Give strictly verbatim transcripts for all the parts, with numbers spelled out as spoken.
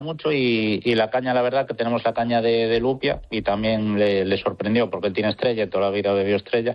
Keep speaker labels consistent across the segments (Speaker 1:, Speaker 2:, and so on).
Speaker 1: mucho y, y la caña, la verdad que tenemos la caña de, de Lupia y también le, le sorprendió porque él tiene Estrella y toda la vida bebió Estrella.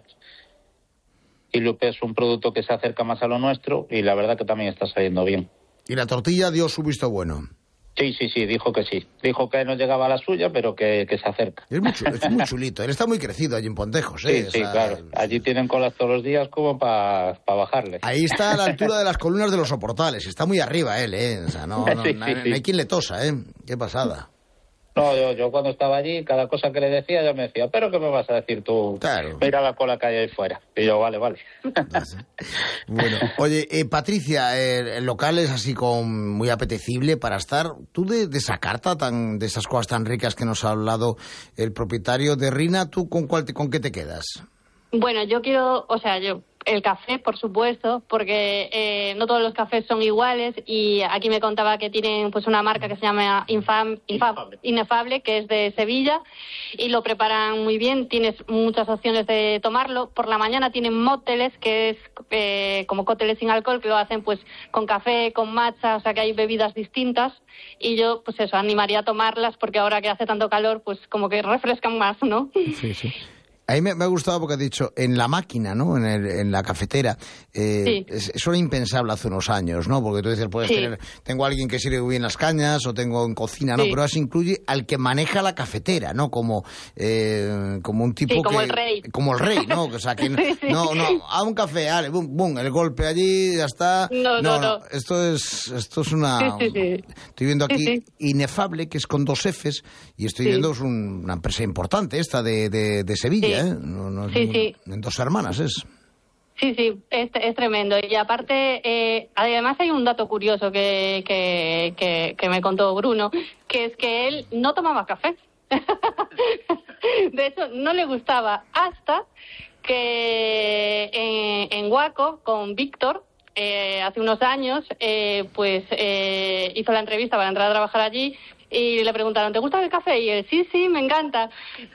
Speaker 1: Y Lupia es un producto que se acerca más a lo nuestro y la verdad que también está saliendo bien.
Speaker 2: ¿Y la tortilla dio su visto bueno?
Speaker 1: Sí, sí, sí, dijo que sí. Dijo que no llegaba a la suya, pero que, que se acerca.
Speaker 2: Es muy, chulo, es muy chulito. Él está muy crecido allí en Pontejos, ¿eh?
Speaker 1: Sí, sí, o sea, claro. Allí tienen colas todos los días como para pa bajarle.
Speaker 2: Ahí está a la altura de las columnas de los soportales. Está muy arriba él, ¿eh? O sea, no, no,
Speaker 1: sí,
Speaker 2: no,
Speaker 1: sí,
Speaker 2: no
Speaker 1: sí.
Speaker 2: hay quien le tosa, ¿eh? Qué pasada.
Speaker 1: No, yo, yo cuando estaba allí, cada cosa que le decía, yo me decía, ¿pero qué me vas a decir tú?
Speaker 2: Claro.
Speaker 1: Mira la cola que hay ahí fuera. Y yo, vale, vale.
Speaker 2: Bueno, oye, eh, Patricia, eh, el local es así con muy apetecible para estar. ¿Tú de, de esa carta, tan, de esas cosas tan ricas que nos ha hablado el propietario de Rina, tú con cuál te, con qué te quedas?
Speaker 3: Bueno, yo quiero, o sea, yo el café, por supuesto, porque eh, no todos los cafés son iguales y aquí me contaba que tienen pues una marca que se llama Infam, Infam, Inefable, que es de Sevilla y lo preparan muy bien, tienes muchas opciones de tomarlo. Por la mañana tienen mócteles, que es eh, como cócteles sin alcohol, que lo hacen pues con café, con matcha, o sea que hay bebidas distintas y yo pues eso, animaría a tomarlas porque ahora que hace tanto calor pues como que refrescan más, ¿no?
Speaker 2: Sí, sí. A mí me, me ha gustado porque ha dicho, en la máquina, ¿no? En, el, en la cafetera. Eh,
Speaker 3: sí.
Speaker 2: es, eso era impensable hace unos años, ¿no? Porque tú dices, puedes
Speaker 3: sí.
Speaker 2: tener, tengo a alguien que sirve bien las cañas o tengo en cocina, ¿no? Sí. Pero eso incluye al que maneja la cafetera, ¿no? Como, eh, como un tipo
Speaker 3: sí, como
Speaker 2: que...
Speaker 3: el rey.
Speaker 2: Como el rey, ¿no? O sea, que no,
Speaker 3: sí, sí.
Speaker 2: no, no, a un café, ale, bum, bum, el golpe allí, ya está.
Speaker 3: No, no, no. no.
Speaker 2: Esto es, esto es una...
Speaker 3: Sí, sí, sí.
Speaker 2: Estoy viendo aquí
Speaker 3: sí, sí.
Speaker 2: Inefable, que es con dos Fs, y estoy sí. viendo es un, una empresa importante esta de, de, de Sevilla,
Speaker 3: sí.
Speaker 2: ¿eh? No, no,
Speaker 3: Sí, sí.
Speaker 2: En Dos Hermanas es.
Speaker 3: Sí, sí, es, es tremendo. Y aparte, eh, además hay un dato curioso que, que, que, que me contó Bruno, que es que él no tomaba café. De hecho, no le gustaba hasta que en, en Guaco, con Víctor, eh, hace unos años, eh, pues eh, hizo la entrevista para entrar a trabajar allí. Y le preguntaron, ¿te gusta el café? Y él, sí, sí, me encanta.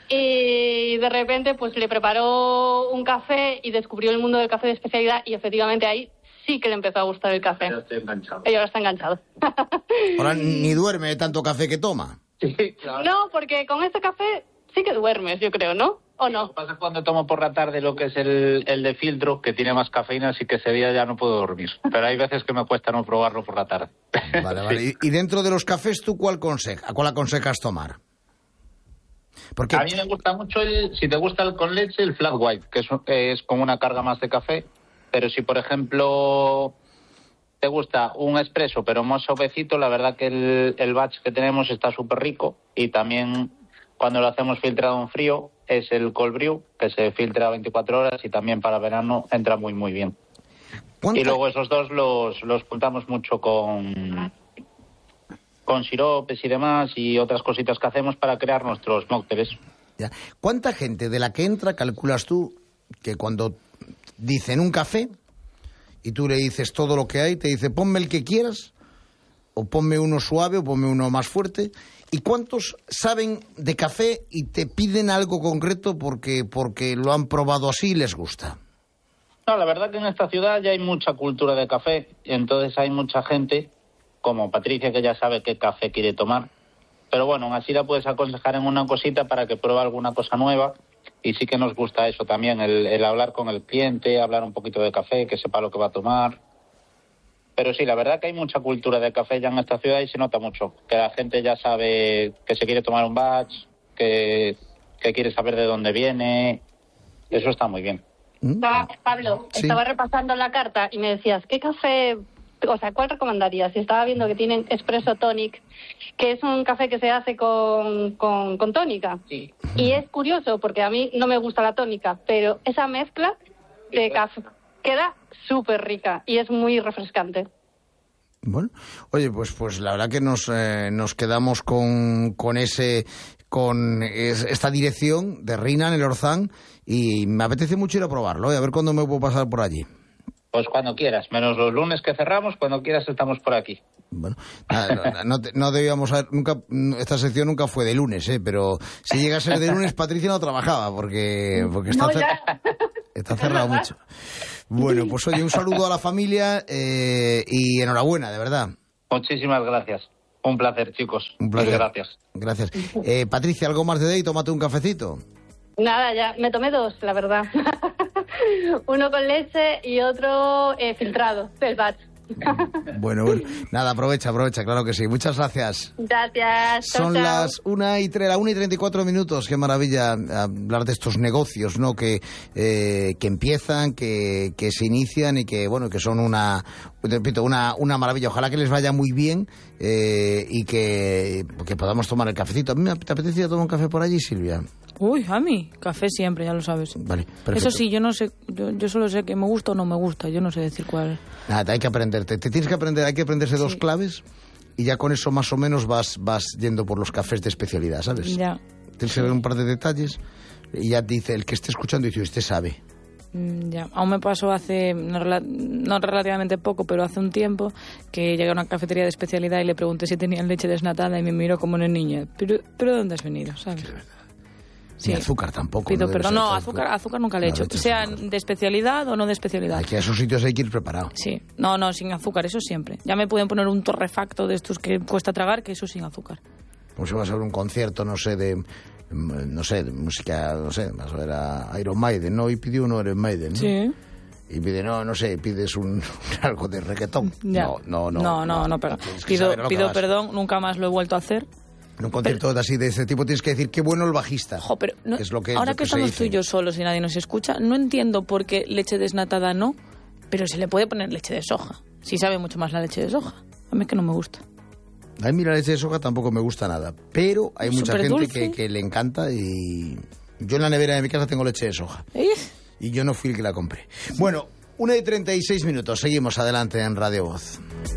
Speaker 3: Y de repente, pues le preparó un café y descubrió el mundo del café de especialidad y efectivamente ahí sí que le empezó a gustar el café.
Speaker 1: Ya estoy enganchado.
Speaker 3: Y ahora está enganchado.
Speaker 2: Ahora ni duerme de tanto café que toma.
Speaker 1: Sí, claro.
Speaker 3: No, porque con este café sí que duermes, yo creo, ¿no? ¿O no?
Speaker 1: Lo que pasa es cuando tomo por la tarde lo que es el, el de filtro, que tiene más cafeína, así que ese día ya no puedo dormir. Pero hay veces que me cuesta no probarlo por la tarde.
Speaker 2: Vale, vale. Sí. Y, y dentro de los cafés, ¿tú cuál, conseja, cuál aconsejas tomar? Porque...
Speaker 1: A mí me gusta mucho, el, si te gusta el con leche, el flat white, que es, es con una carga más de café. Pero si, por ejemplo, te gusta un espresso, pero más suavecito, la verdad que el, el batch que tenemos está súper rico. Y también, cuando lo hacemos filtrado en frío, es el cold brew, que se filtra veinticuatro horas y también para verano entra muy, muy bien. ¿Cuánta? Y luego esos dos los, los juntamos mucho con, con siropes y demás y otras cositas que hacemos para crear nuestros mócteles.
Speaker 2: Ya. ¿Cuánta gente de la que entra calculas tú que cuando dicen un café y tú le dices todo lo que hay, te dice ponme el que quieras o ponme uno suave o ponme uno más fuerte? ¿Y cuántos saben de café y te piden algo concreto porque, porque lo han probado así y les gusta?
Speaker 1: No, la verdad que en esta ciudad ya hay mucha cultura de café, entonces hay mucha gente, como Patricia, que ya sabe qué café quiere tomar. Pero bueno, aún así la puedes aconsejar en una cosita para que pruebe alguna cosa nueva. Y sí que nos gusta eso también, el, el hablar con el cliente, hablar un poquito de café, que sepa lo que va a tomar. Pero sí, la verdad que hay mucha cultura de café ya en esta ciudad y se nota mucho. Que la gente ya sabe que se quiere tomar un batch, que, que quiere saber de dónde viene. Eso está muy bien.
Speaker 3: Estaba, Pablo, sí. Estaba repasando la carta y me decías, ¿qué café, o sea, cuál recomendarías? Y estaba viendo que tienen Espresso Tonic, que es un café que se hace con, con, con tónica.
Speaker 1: Sí.
Speaker 3: Y es curioso porque a mí no me gusta la tónica, pero esa mezcla de café queda súper rica y es muy refrescante.
Speaker 2: Bueno, oye, pues pues la verdad que nos eh, nos quedamos con, con ese con es, esta dirección de Rina en el Orzán y me apetece mucho ir a probarlo, ¿eh? A ver cuándo me puedo pasar por allí.
Speaker 1: Pues cuando quieras, menos los lunes que cerramos, cuando quieras estamos por aquí.
Speaker 2: Bueno, no, no, no debíamos haber, nunca, esta sección nunca fue de lunes, ¿eh? Pero si llega a ser de lunes, Patricia no trabajaba porque, porque está,
Speaker 3: no,
Speaker 2: cer está cerrado mucho. Bueno, pues oye, un saludo a la familia eh, y enhorabuena, de verdad.
Speaker 1: Muchísimas gracias. Un placer, chicos.
Speaker 2: Un placer.
Speaker 1: Muchas gracias.
Speaker 2: Gracias. Eh, Patricia, ¿algo más de ahí? Tómate un cafecito.
Speaker 3: Nada, ya me tomé dos, la verdad. Uno con leche y otro eh, filtrado del batch.
Speaker 2: Bueno, bueno, nada, aprovecha, aprovecha, claro que sí. Muchas gracias.
Speaker 3: Gracias. Chao,
Speaker 2: Son
Speaker 3: chao.
Speaker 2: las una y tre- la una y treinta y cuatro minutos. Qué maravilla hablar de estos negocios, ¿no? Que eh, que empiezan, que, que se inician y que bueno, que son una, repito, una una maravilla. Ojalá que les vaya muy bien eh, y que, que podamos tomar el cafecito. ¿A mí me te apetecía tomar un café por allí, Silvia?
Speaker 4: Uy, a mí, café siempre, ya lo sabes.
Speaker 2: Vale, perfecto.
Speaker 4: Eso sí, yo no sé, yo, yo solo sé que me gusta o no me gusta, yo no sé decir cuál.
Speaker 2: Nada, hay que aprender, te, te tienes que aprender, hay que aprenderse
Speaker 4: Sí.
Speaker 2: dos claves y ya con eso más o menos vas vas yendo por los cafés de especialidad, ¿sabes?
Speaker 4: Ya.
Speaker 2: Tienes que ver un par de detalles y ya te dice el que esté escuchando y dice, usted sabe.
Speaker 4: Mm, Ya, aún me pasó hace, no, rela- no relativamente poco, pero hace un tiempo, que llegué a una cafetería de especialidad y le pregunté si tenían leche desnatada y me miró como una niña. Pero, ¿pero dónde has venido? ¿Sabes?
Speaker 2: Ni azúcar tampoco.
Speaker 4: Pido
Speaker 2: debe
Speaker 4: perdón,
Speaker 2: ser
Speaker 4: no,
Speaker 2: tan-
Speaker 4: azúcar, azúcar nunca le he
Speaker 2: La
Speaker 4: hecho,
Speaker 2: leche
Speaker 4: sea
Speaker 2: sin azúcar.
Speaker 4: de especialidad o no de especialidad.
Speaker 2: Aquí a esos sitios hay que ir preparado.
Speaker 4: Sí, no, no, sin azúcar, eso siempre. Ya me pueden poner un torrefacto de estos que cuesta tragar, que eso sin azúcar.
Speaker 2: Como si vas a ver un concierto, no sé, de no sé, de música, no sé, vas a ver a Iron Maiden, ¿no? Y pidió uno Iron Maiden, ¿no?
Speaker 4: Sí.
Speaker 2: Y pide, no, no sé, pides un algo de reggaetón.
Speaker 4: Ya.
Speaker 2: No, no, no.
Speaker 4: No, no, no pega.
Speaker 2: Tienes que
Speaker 4: Pido,
Speaker 2: saber a lo que
Speaker 4: pido
Speaker 2: vas.
Speaker 4: perdón, nunca más lo he vuelto a hacer.
Speaker 2: En un concierto así de ese tipo tienes que decir qué bueno el bajista.
Speaker 4: Jo, pero no-
Speaker 2: que es lo que,
Speaker 4: ahora
Speaker 2: lo
Speaker 4: que
Speaker 2: se
Speaker 4: estamos
Speaker 2: dice.
Speaker 4: tú y yo solos y nadie nos escucha, no entiendo por qué leche desnatada no, pero se le puede poner leche de soja. Si sabe mucho más la leche de soja. A mí es que no me gusta.
Speaker 2: A mí la leche de soja tampoco me gusta nada, pero hay mucha gente
Speaker 4: Superdulce.
Speaker 2: que, que le encanta y yo en la nevera de mi casa tengo leche de soja
Speaker 4: ¿Eh?
Speaker 2: y yo no fui el que la compré. Bueno, una y treinta y seis minutos, seguimos adelante en Radio Voz.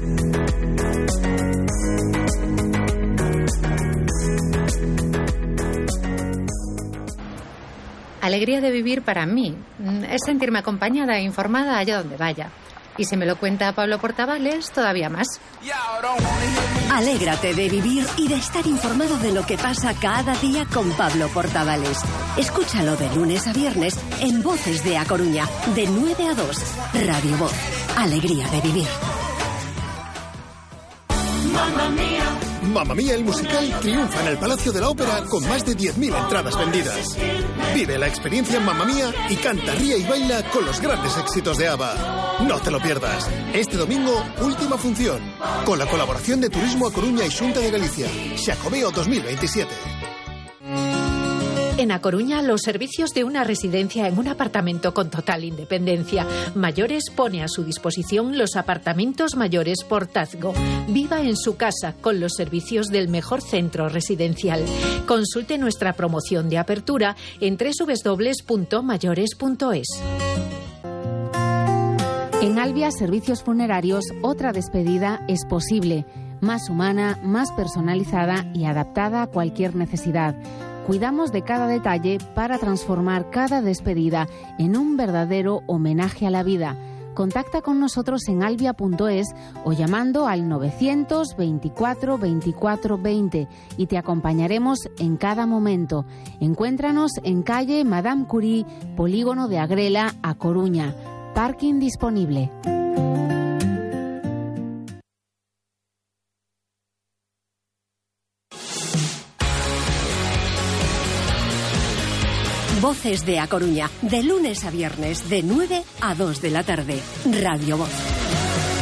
Speaker 5: Alegría de vivir para mí mm, es sentirme acompañada e informada allá donde vaya. Y si me lo cuenta Pablo Portavales, todavía más.
Speaker 6: Alégrate de vivir y de estar informado de lo que pasa cada día con Pablo Portavales. Escúchalo de lunes a viernes en Voces de A Coruña, de nueve a dos. Radio Voz. Alegría de vivir.
Speaker 7: Mamma Mía, el musical triunfa en el Palacio de la Ópera con más de diez mil entradas vendidas. Vive la experiencia en Mamma Mía y canta, ríe y baila con los grandes éxitos de ABBA. No te lo pierdas. Este domingo, última función, con la colaboración de Turismo A Coruña y Xunta de Galicia. Xacobeo dos mil veintisiete.
Speaker 5: En A Coruña, los servicios de una residencia en un apartamento con total independencia. Mayores pone a su disposición los apartamentos mayores Portazgo. Viva en su casa con los servicios del mejor centro residencial. Consulte nuestra promoción de apertura en doble u doble u doble u punto mayores punto es.
Speaker 8: En Albia Servicios Funerarios, otra despedida es posible. Más humana, más personalizada y adaptada a cualquier necesidad. Cuidamos de cada detalle para transformar cada despedida en un verdadero homenaje a la vida. Contacta con nosotros en albia punto es o llamando al novecientos veinticuatro veinticuatro veinte y te acompañaremos en cada momento. Encuéntranos en calle Madame Curie, Polígono de Agrela, A Coruña. Parking disponible.
Speaker 6: Voces de A Coruña, de lunes a viernes, de nueve a dos de la tarde. Radio Voz.